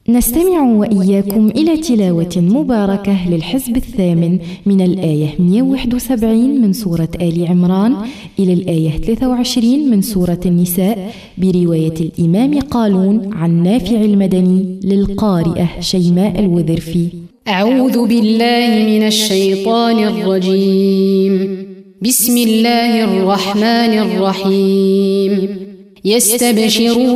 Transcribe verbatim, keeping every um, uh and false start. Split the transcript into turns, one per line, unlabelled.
نستمع وإياكم إلى تلاوة مباركة للحزب الثامن من الآية مئة وواحد وسبعين من سورة آل عمران إلى الآية ثلاثة وعشرين من سورة النساء برواية الإمام قالون عن نافع المدني للقارئة شيماء الوذرفي.
أعوذ بالله من الشيطان الرجيم. بسم الله الرحمن الرحيم. يستبشرون